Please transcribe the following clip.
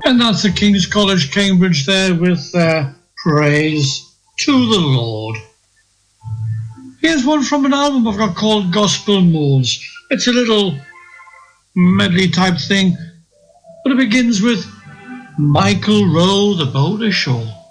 And that's the King's College, Cambridge there with Praise to the Lord. Here's one from an album I've got called Gospel Moves. It's a little medley type thing, but it begins with Michael Rowe, the Boulder Shore.